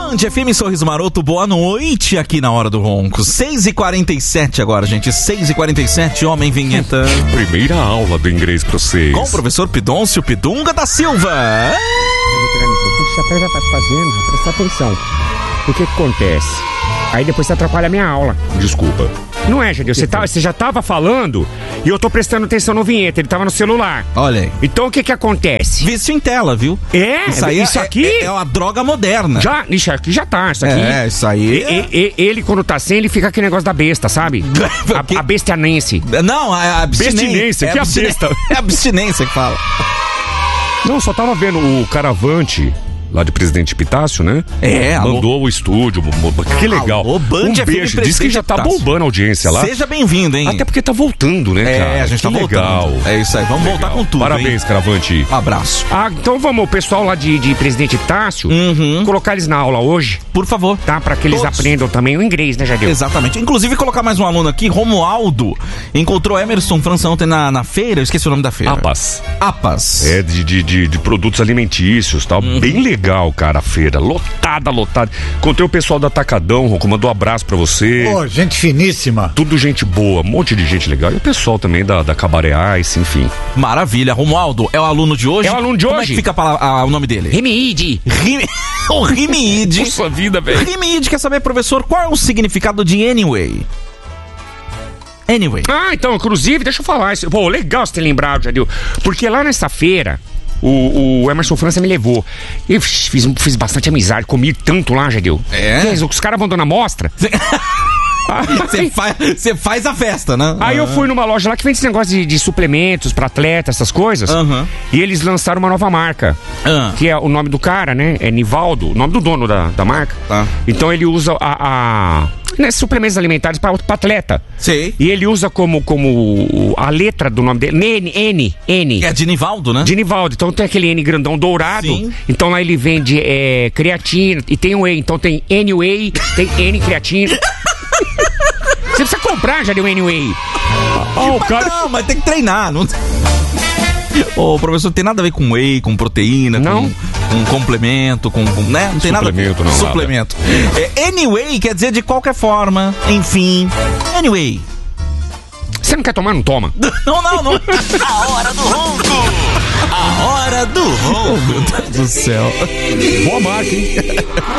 Band FM Sorriso Maroto, boa noite aqui na Hora do Ronco. 6h47 agora, gente. 6h47, homem vinheta. Primeira aula do inglês pra vocês. Com o professor Pidôncio Pidunga da Silva. O chapéu já tá fazendo, presta atenção. O que acontece? Aí depois você atrapalha a minha aula. Desculpa. Não é, Jadil? Você já tava falando e eu tô prestando atenção no vinheta. Ele tava no celular. Olha aí. Então o que acontece? Vício em tela, viu? Isso aqui é uma droga moderna. Isso aqui já tá. Isso aqui. Isso aí. Ele, quando tá sem, ele fica aquele negócio da besta, sabe? A bestianense. Não, a abstinência. Que é a besta. É a abstinência que fala. Não, só tava vendo o Caravante lá de Presidente Epitácio, né? Mandou o estúdio. Que legal. Alô, Band um beijo. FM Diz que já tá bombando a audiência lá. Seja bem-vindo, hein? Até porque tá voltando, né, cara? A gente tá voltando. É isso aí. Vamos voltar com tudo. Parabéns, hein? Caravante. Um abraço. Então vamos, o pessoal lá de Presidente Epitácio, colocar eles na aula hoje. Por favor. Tá? Pra que eles aprendam também o inglês, né, Jadil? Exatamente. Inclusive, colocar mais um aluno aqui, Romualdo, encontrou Emerson França ontem na feira. Eu esqueci o nome da feira. Apas. É, de produtos alimentícios, tal. Bem legal, cara, a feira. Lotada. Encontrei o pessoal do Atacadão, Rocco, mandou um abraço pra você. Gente finíssima. Tudo gente boa, um monte de gente legal. E o pessoal também da Cabaré Ice, enfim. Maravilha. Romualdo, é o aluno de hoje? É o aluno de Como hoje. Como é que fica o nome dele? Rimiide. O Rimiide. Puxa vida, velho. Rimiide quer saber, professor, qual é o significado de anyway? Anyway. Então, inclusive, deixa eu falar isso. Pô, legal você ter lembrado, Jadil. Porque lá nessa feira, o Emerson França me levou. Eu fiz bastante amizade, comi tanto lá, Jadil. Os caras vão dando amostra. Você faz a festa, né? Aí eu fui numa loja lá que vende esse negócio de suplementos pra atleta, essas coisas. E eles lançaram uma nova marca. Que é o nome do cara, né? É Nivaldo, o nome do dono da marca. Então ele usa suplementos alimentares pra atleta. Sei. E ele usa como a letra do nome dele, N. É de Nivaldo, né? De Nivaldo. Então tem aquele N grandão dourado. Sim. Então lá ele vende creatina e tem Whey. Então tem N-Whey, tem N creatina. Você precisa comprar, já deu N-Whey. Mas tem que treinar. Não... Ô, professor, não tem nada a ver com whey, com proteína, não. Com complemento, né? Não tem nada a ver. Suplemento. Anyway quer dizer de qualquer forma, enfim. Anyway. Você não quer tomar? Não toma. Não. A Hora do Ronco. A Hora do Ronco. Meu Deus do céu. Boa marca, hein?